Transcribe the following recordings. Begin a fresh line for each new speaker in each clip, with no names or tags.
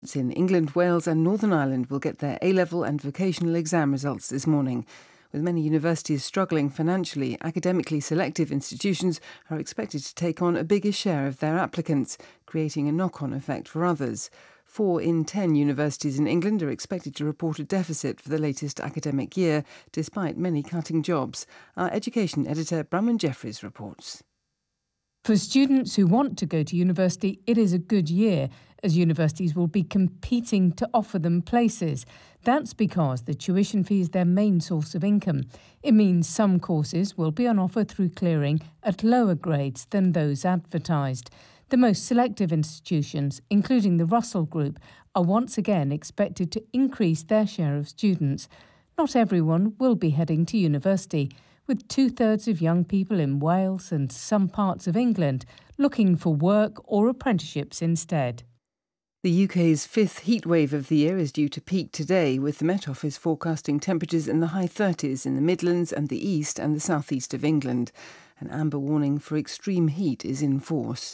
In England, Wales and Northern Ireland will get their A-level and vocational exam results this morning. With many universities struggling financially, academically selective institutions are expected to take on a bigger share of their applicants, creating a knock-on effect for others. 4 in 10 universities in England are expected to report a deficit for the latest academic year, despite many cutting jobs. Our education editor, Bramwell Jeffries, reports.
For students who want to go to university, it is a good year, as universities will be competing to offer them places. That's because the tuition fee is their main source of income. It means some courses will be on offer through clearing at lower grades than those advertised. The most selective institutions, including the Russell Group, are once again expected to increase their share of students. Not everyone will be heading to university, with 2/3 of young people in Wales and some parts of England looking for work or apprenticeships instead.
The UK's 5th heatwave of the year is due to peak today, with the Met Office forecasting temperatures in the high 30s in the Midlands and the east and the southeast of England. An amber warning for extreme heat is in force.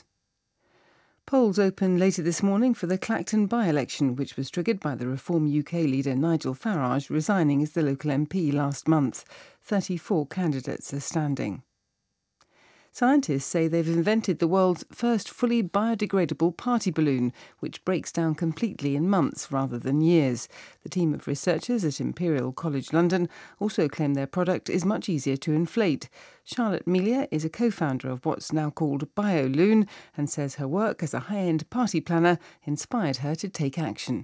Polls open later this morning for the Clacton by-election, which was triggered by the Reform UK leader Nigel Farage resigning as the local MP last month. 34 candidates are standing. Scientists say they've invented the world's first fully biodegradable party balloon, which breaks down completely in months rather than years. The team of researchers at Imperial College London also claim their product is much easier to inflate. Charlotte Melia is a co-founder of what's now called BioLoon and says her work as a high-end party planner inspired her to take action.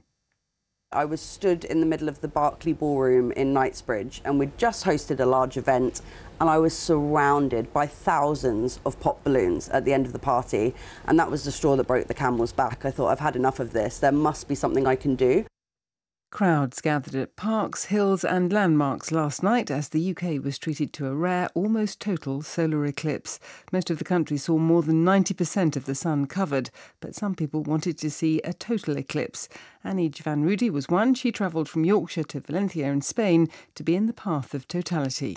I was stood in the middle of the Berkeley Ballroom in Knightsbridge, and we'd just hosted a large event, and I was surrounded by thousands of pop balloons at the end of the party, and that was the straw that broke the camel's back. I thought, I've had enough of this. There must be something I can do.
Crowds gathered at parks, hills and landmarks last night as the UK was treated to a rare, almost total solar eclipse. Most of the country saw more than 90% of the sun covered, but some people wanted to see a total eclipse. Annie Van Rudy was one. She travelled from Yorkshire to Valencia in Spain to be in the path of totality.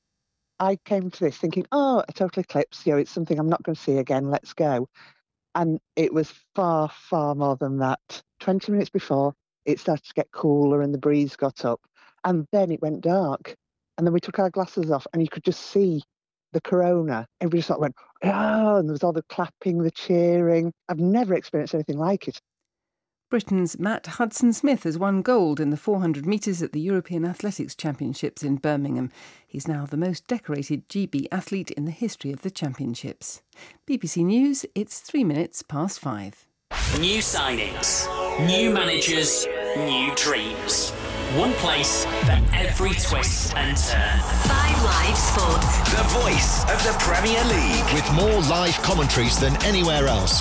I came to this thinking, a total eclipse, it's something I'm not going to see again, let's go. And it was far, far more than that. 20 minutes before, it started to get cooler and the breeze got up, and then it went dark. And then we took our glasses off and you could just see the corona. Everybody sort of went, and there was all the clapping, the cheering. I've never experienced anything like it.
Britain's Matt Hudson-Smith has won gold in the 400 metres at the European Athletics Championships in Birmingham. He's now the most decorated GB athlete in the history of the championships. BBC News, it's 3 minutes past 5.
New signings, new managers, new dreams. One place for every twist and turn.
5 Live Sports.
The voice of the Premier League.
With more live commentaries than anywhere else.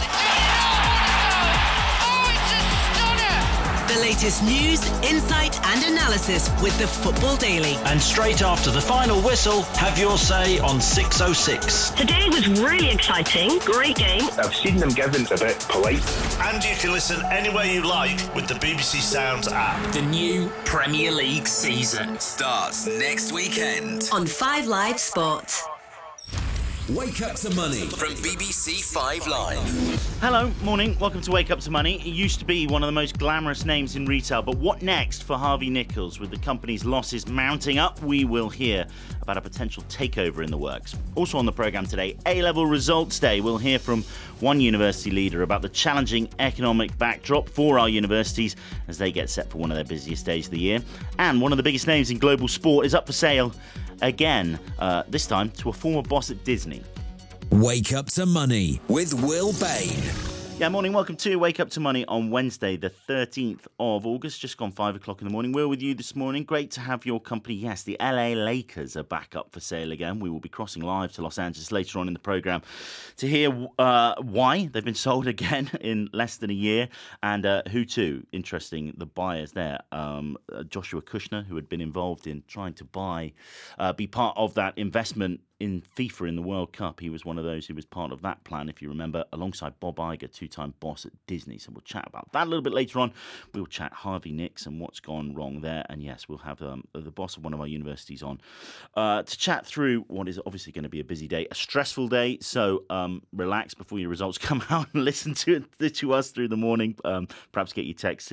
The latest news, insight and analysis with the Football Daily.
And straight after the final whistle, have your say on 606.
Today was really exciting. Great game.
I've seen them given a bit polite.
And you can listen anywhere you like with the BBC Sounds app.
The new Premier League season
starts next weekend
on 5 Live Sports.
Wake Up to Money from BBC 5 Live.
Hello, morning. Welcome to Wake Up to Money. It used to be one of the most glamorous names in retail, but what next for Harvey Nichols? With the company's losses mounting up, we will hear about a potential takeover in the works. Also on the programme today, A-Level Results Day. We'll hear from one university leader about the challenging economic backdrop for our universities as they get set for one of their busiest days of the year. And one of the biggest names in global sport is up for sale again, this time to a former boss at Disney.
Wake Up to Money with Will Bain.
Yeah, morning. Welcome to Wake Up to Money on Wednesday, the 13th of August, just gone 5 o'clock in the morning. We're with you this morning. Great to have your company. Yes, the LA Lakers are back up for sale again. We will be crossing live to Los Angeles later on in the programme to hear why they've been sold again in less than a year and who to. Interesting, the buyers there. Joshua Kushner, who had been involved in trying to be part of that investment in FIFA in the World Cup. He was one of those who was part of that plan, if you remember, alongside Bob Iger, two-time boss at Disney. So we'll chat about that a little bit later on. We'll chat Harvey Nicks and what's gone wrong there. And yes, we'll have the boss of one of our universities on to chat through what is obviously going to be a busy day, a stressful day. So relax before your results come out and listen to us through the morning. Perhaps get your texts